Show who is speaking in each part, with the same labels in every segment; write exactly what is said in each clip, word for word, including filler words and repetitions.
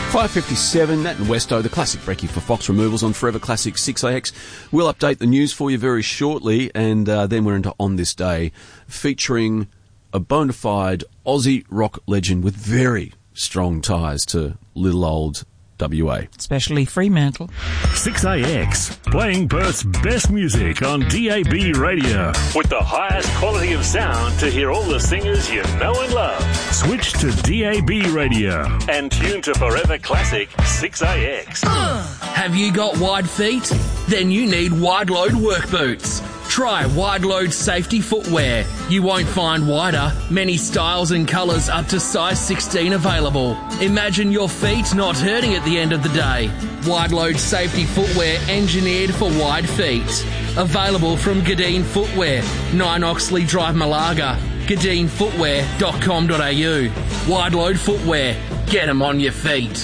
Speaker 1: five fifty-seven, Nat and Westo, the classic brekkie for Fox Removals on Forever Classic six A X. We'll update the news for you very shortly, and uh, then we're into On This Day, featuring a bona fide Aussie rock legend with very strong ties to little old W A.
Speaker 2: Especially Fremantle.
Speaker 3: six A X, playing Perth's best music on D A B radio. With the highest quality of sound to hear all the singers you know and love. Switch to D A B radio and tune to Forever Classic six A X.
Speaker 4: Uh, have you got wide feet? Then you need wide load work boots. Try Wide Load Safety Footwear. You won't find wider, many styles and colours up to size sixteen available. Imagine your feet not hurting at the end of the day. Wide Load Safety Footwear engineered for wide feet. Available from Gadeen Footwear, nine Oxley Drive, Malaga. gadeen footwear dot com dot a u. Wide Load Footwear. Get 'em on your feet.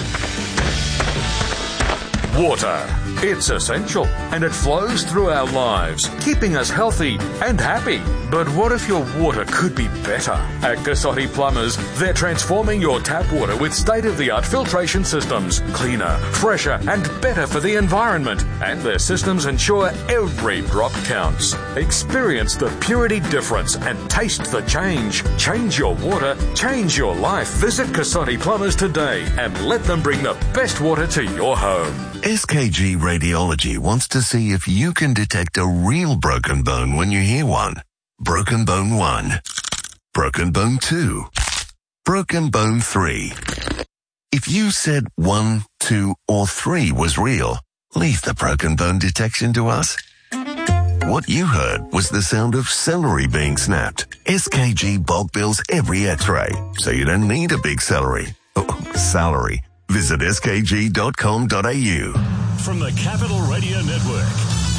Speaker 5: Water. It's essential, and it flows through our lives, keeping us healthy and happy. But what if your water could be better? At Cassotti Plumbers, they're transforming your tap water with state-of-the-art filtration systems. Cleaner, fresher, and better for the environment. And their systems ensure every drop counts. Experience the purity difference and taste the change. Change your water, change your life. Visit Cassotti Plumbers today and let them bring the best water to your home.
Speaker 6: S K G Radiology wants to see if you can detect a real broken bone when you hear one. Broken bone one. Broken bone two. Broken bone three. If you said one, two, or three was real, leave the broken bone detection to us. What you heard was the sound of celery being snapped. S K G bulk bills every x-ray, so you don't need a big celery. Oh, salary. Visit s k g dot com dot a u.
Speaker 3: From the Capital Radio Network,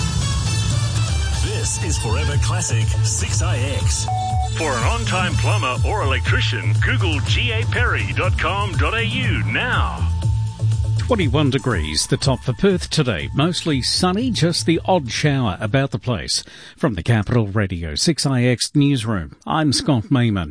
Speaker 3: this is Forever Classic six A X. For an on-time plumber or electrician, Google g a perry dot com dot a u now.
Speaker 7: twenty-one degrees, the top for Perth today. Mostly sunny, just the odd shower about the place. From the Capital Radio six A X newsroom, I'm Scott Mayman.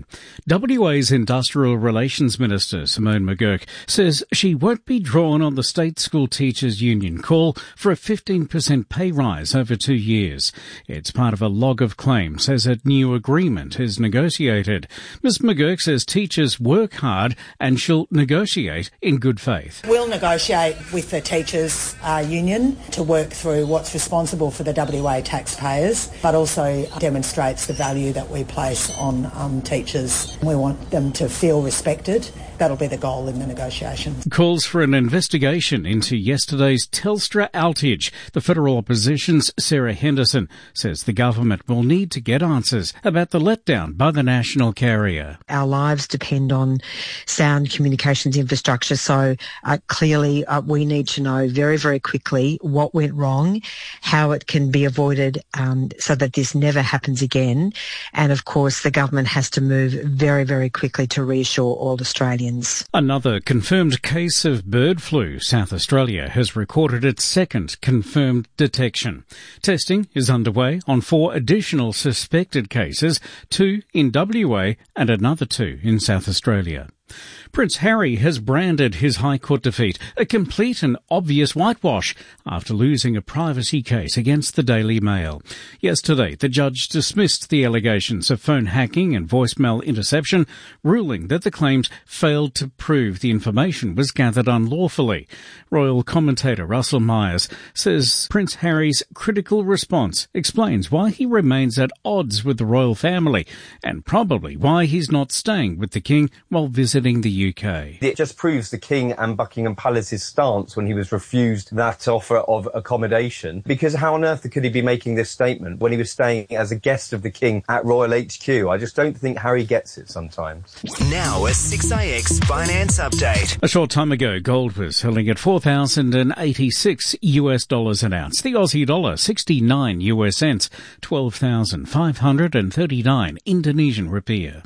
Speaker 7: W A's Industrial Relations Minister, Simone McGurk, says she won't be drawn on the State School Teachers Union call for a fifteen percent pay rise over two years. It's part of a log of claims as a new agreement is negotiated. Miz McGurk says teachers work hard and she'll negotiate in good faith.
Speaker 8: We'll negotiate with the teachers uh, union to work through what's responsible for the W A taxpayers, but also demonstrates the value that we place on um, teachers. We want them to feel respected. That'll be the goal in the negotiations.
Speaker 7: Calls for an investigation into yesterday's Telstra outage. The federal opposition's Sarah Henderson says the government will need to get answers about the letdown by the national carrier.
Speaker 9: Our lives depend on sound communications infrastructure, so uh, clearly uh, we need to know very, very quickly what went wrong, how it can be avoided um, so that this never happens again. And of course, the government has to move very, very quickly to reassure all Australians.
Speaker 7: Another confirmed case of bird flu. South Australia has recorded its second confirmed detection. Testing is underway on four additional suspected cases, two in W A and another two in South Australia. Prince Harry has branded his High Court defeat a complete and obvious whitewash after losing a privacy case against the Daily Mail. Yesterday, the judge dismissed the allegations of phone hacking and voicemail interception, ruling that the claims failed to prove the information was gathered unlawfully. Royal commentator Russell Myers says Prince Harry's critical response explains why he remains at odds with the royal family and probably why he's not staying with the King while visiting the U K.
Speaker 10: It just proves the King and Buckingham Palace's stance when he was refused that offer of accommodation, because how on earth could he be making this statement when he was staying as a guest of the King at Royal H Q? I just don't think Harry gets it sometimes.
Speaker 11: Now a six A X finance update.
Speaker 7: A short time ago, gold was selling at four thousand eighty-six US dollars an ounce. The Aussie dollar, sixty-nine US cents, twelve thousand five hundred thirty-nine Indonesian rupiah.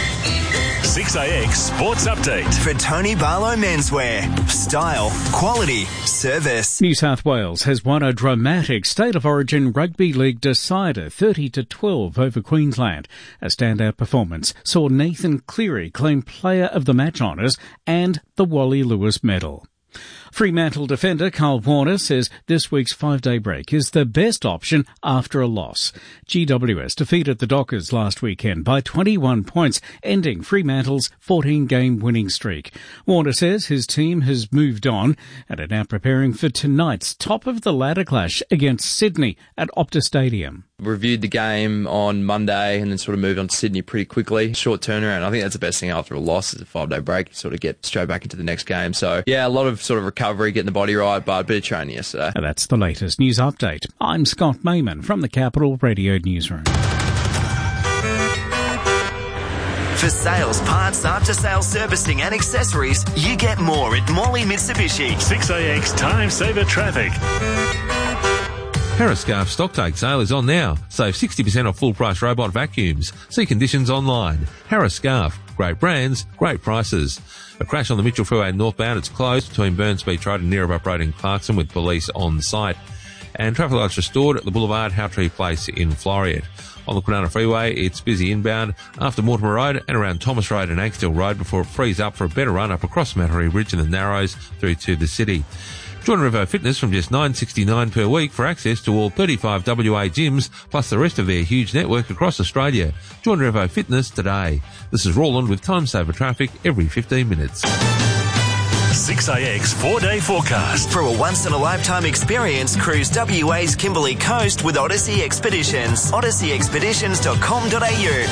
Speaker 3: six A X Sports Update.
Speaker 11: For Tony Barlow Menswear. Style, quality, service.
Speaker 7: New South Wales has won a dramatic State of Origin Rugby League decider thirty to twelve over Queensland. A standout performance saw Nathan Cleary claim Player of the Match honours and the Wally Lewis Medal. Fremantle defender Carl Warner says this week's five-day break is the best option after a loss. G W S defeated the Dockers last weekend by twenty-one points, ending Fremantle's fourteen-game winning streak. Warner says his team has moved on and are now preparing for tonight's top-of-the-ladder clash against Sydney at Optus Stadium.
Speaker 2: Reviewed the game on Monday and then sort of moved on to Sydney pretty quickly. Short turnaround. I think that's the best thing after a loss is a five-day break. You sort of get straight back into the next game. So, yeah, a lot of sort of recovery, getting the body right, but a bit of training yesterday.
Speaker 7: And that's the latest news update. I'm Scott Mayman from the Capital Radio Newsroom.
Speaker 11: For sales, parts, after-sales servicing and accessories, you get more at Morley Mitsubishi.
Speaker 3: six A X Time Saver Traffic.
Speaker 12: Harris-Scarf Stocktake sale is on now. Save sixty percent off full-price robot vacuums. See conditions online. Harris-Scarf. Great brands, great prices. A crash on the Mitchell Freeway northbound. It's closed between Burns Beach Road and Neerabup Road in Clarkson with police on site. And traffic lights restored at the Boulevard, Howtree Place in Floriat. On the Kwinana Freeway, it's busy inbound after Mortimer Road and around Thomas Road and Ankstill Road before it frees up for a better run up across Mattery Ridge and the Narrows through to the city. Join Revo Fitness from just nine dollars sixty-nine per week for access to all thirty-five W A gyms, plus the rest of their huge network across Australia. Join Revo Fitness today. This is Roland with Time Saver Traffic every fifteen minutes.
Speaker 3: six A X four-day forecast.
Speaker 11: For a once-in-a-lifetime experience, cruise W A's Kimberley Coast with Odyssey Expeditions. odyssey expeditions dot com dot a u.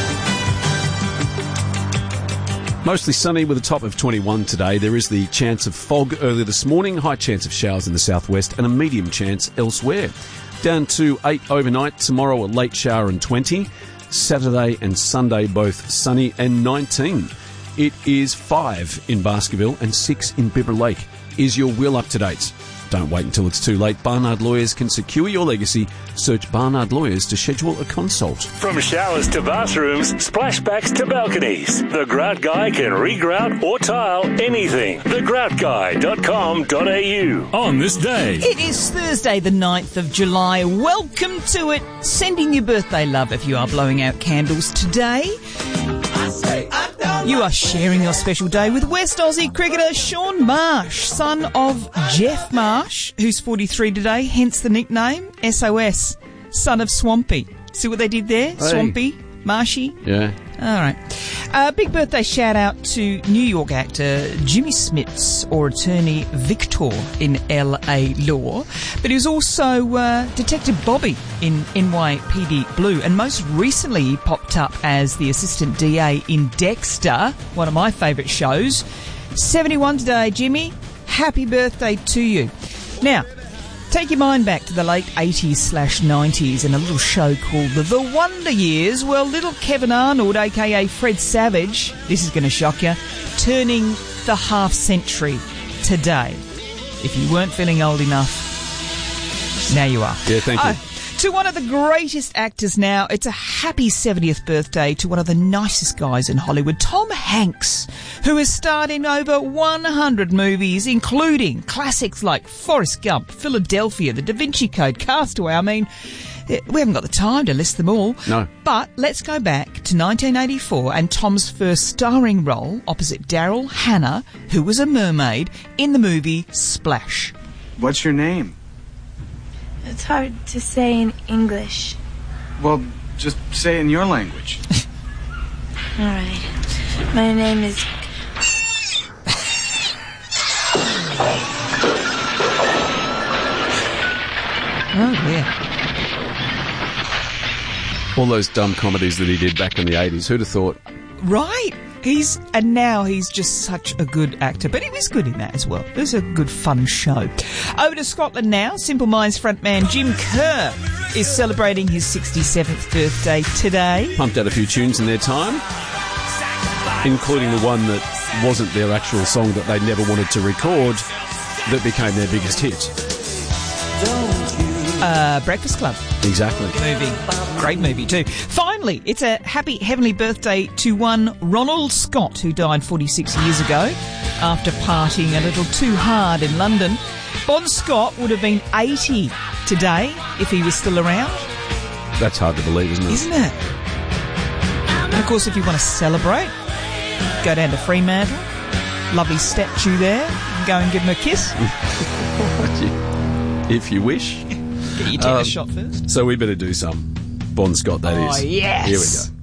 Speaker 1: Mostly sunny with a top of twenty-one today. There is the chance of fog early this morning, high chance of showers in the southwest and a medium chance elsewhere. Down to eight overnight, tomorrow a late shower and twenty. Saturday and Sunday both sunny and nineteen. It is five in Baskerville and six in Bibra Lake. Is your will up to date? Don't wait until it's too late. Barnard Lawyers can secure your legacy. Search Barnard Lawyers to schedule a consult.
Speaker 3: From showers to bathrooms, splashbacks to balconies, the Grout Guy can regrout or tile anything. the grout guy dot com dot a u. On this day,
Speaker 13: it is Thursday the ninth of July. Welcome to it. Sending your birthday love if you are blowing out candles today. You are sharing your special day with West Aussie cricketer Shaun Marsh, son of Jeff Marsh, who's forty-three today, hence the nickname S O S, son of Swampy. See what they did there? Hey. Swampy, Marshy.
Speaker 1: Yeah.
Speaker 13: All right. Uh, big birthday shout out to New York actor Jimmy Smits, or attorney Victor in L A Law. But he was also uh, Detective Bobby in N Y P D Blue. And most recently he popped up as the assistant D A in Dexter, one of my favourite shows. seventy-one today, Jimmy. Happy birthday to you. Now, take your mind back to the late eighties slash nineties and a little show called The Wonder Years. Well, little Kevin Arnold, a k a. Fred Savage, this is going to shock you, turning the half century today. If you weren't feeling old enough, now you are.
Speaker 1: Yeah, thank you.
Speaker 13: Oh, to one of the greatest actors now, it's a happy seventieth birthday to one of the nicest guys in Hollywood, Tom Hanks, who has starred in over one hundred movies, including classics like Forrest Gump, Philadelphia, The Da Vinci Code, Castaway. I mean, we haven't got the time to list them all.
Speaker 1: No.
Speaker 13: But let's go back to nineteen eighty-four and Tom's first starring role opposite Daryl Hannah, who was a mermaid, in the movie Splash.
Speaker 14: What's your name?
Speaker 15: It's hard to say in English.
Speaker 14: Well, just say it in your language.
Speaker 15: All right. My name is...
Speaker 13: Oh, yeah.
Speaker 1: All those dumb comedies that he did back in the eighties. Who'd have thought?
Speaker 13: Right. He's and now he's just such a good actor, but he was good in that as well. It was a good, fun show. Over to Scotland now. Simple Minds frontman Jim Kerr is celebrating his sixty-seventh birthday today.
Speaker 1: Pumped out a few tunes in their time, including the one that wasn't their actual song that they never wanted to record, that became their biggest hit.
Speaker 13: Uh, Breakfast Club.
Speaker 1: Exactly.
Speaker 13: Movie. Great movie too. Finally, it's a happy heavenly birthday to one Ronald Scott, who died forty-six years ago after partying a little too hard in London. Bon Scott would have been eighty today if he was still around.
Speaker 1: That's hard to believe, isn't it?
Speaker 13: Isn't it? And of course, if you want to celebrate, go down to Fremantle, lovely statue there. Go and give him a kiss.
Speaker 1: If you wish.
Speaker 13: Get your tennis
Speaker 1: Um,
Speaker 13: shot first.
Speaker 1: So we better do some Bon Scott, that
Speaker 13: Oh,
Speaker 1: is.
Speaker 13: yes.
Speaker 1: Here we go.